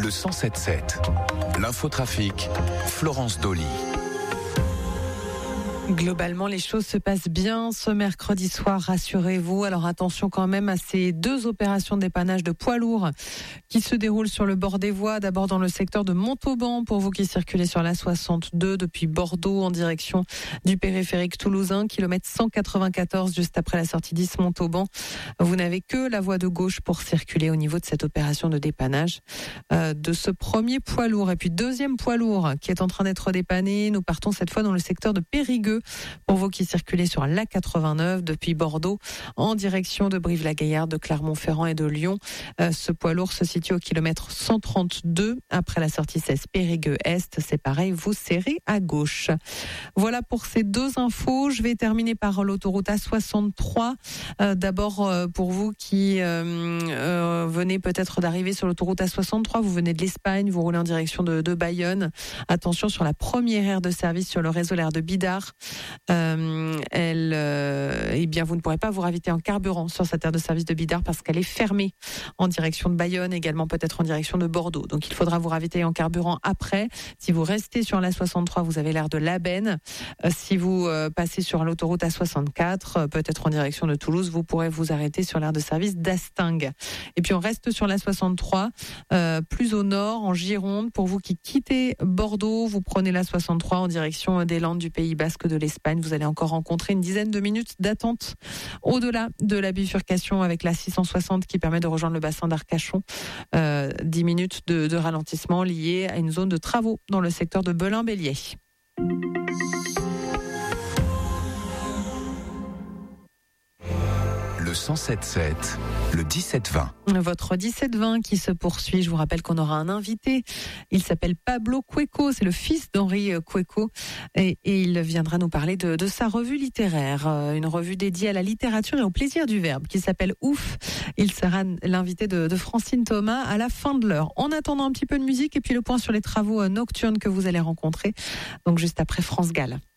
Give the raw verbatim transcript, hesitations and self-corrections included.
le cent sept sept. L'infotrafic, Florence Dolly. Globalement, les choses se passent bien ce mercredi soir, rassurez-vous. Alors attention quand même à ces deux opérations de dépannage de poids lourds qui se déroulent sur le bord des voies. D'abord dans le secteur de Montauban, pour vous qui circulez sur la soixante-deux depuis Bordeaux en direction du périphérique toulousain, kilomètre cent quatre-vingt-quatorze, juste après la sortie dix Montauban. Vous n'avez que la voie de gauche pour circuler au niveau de cette opération de dépannage euh, de ce premier poids lourd. Et puis deuxième poids lourd qui est en train d'être dépanné. Nous partons cette fois dans le secteur de Périgueux, pour vous qui circulez sur l'A quatre-vingt-neuf depuis Bordeaux en direction de Brive-la-Gaillarde, de Clermont-Ferrand et de Lyon. Euh, ce poids lourd se situe au kilomètre cent trente-deux après la sortie seize Périgueux-Est. C'est pareil, vous serrez à gauche. Voilà pour ces deux infos. Je vais terminer par l'autoroute A soixante-trois. Euh, d'abord euh, pour vous qui euh, euh, venez peut-être d'arriver sur l'autoroute A soixante-trois, vous venez de l'Espagne, vous roulez en direction de, de Bayonne. Attention sur la première aire de service sur le réseau l'aire de Bidart. Euh, elle, euh, eh bien, vous ne pourrez pas vous raviter en carburant sur cette aire de service de Bidart parce qu'elle est fermée en direction de Bayonne, également peut-être en direction de Bordeaux. Donc, il faudra vous raviter en carburant après. Si vous restez sur la soixante-trois, vous avez l'aire de Labenne. Euh, si vous euh, passez sur l'autoroute A soixante-quatre, euh, peut-être en direction de Toulouse, vous pourrez vous arrêter sur l'aire de service d'Astingues. Et puis, on reste sur la soixante-trois, euh, plus au nord, en Gironde. Pour vous qui quittez Bordeaux, vous prenez la soixante-trois en direction des Landes du Pays Basque, de l'Espagne. Vous allez encore rencontrer une dizaine de minutes d'attente au-delà de la bifurcation avec la six cent soixante qui permet de rejoindre le bassin d'Arcachon. Euh, dix minutes de, de ralentissement lié à une zone de travaux dans le secteur de Belin-Bélier. Le cent sept sept, le dix-sept vingt. Votre dix-sept vingt qui se poursuit. Je vous rappelle qu'on aura un invité. Il s'appelle Pablo Cueco. C'est le fils d'Henri Cueco. Et, et il viendra nous parler de, de sa revue littéraire. Une revue dédiée à la littérature et au plaisir du verbe qui s'appelle Ouf. Il sera l'invité de, de Francine Thomas à la fin de l'heure. En attendant un petit peu de musique et puis le point sur les travaux nocturnes que vous allez rencontrer. Donc juste après France Gall.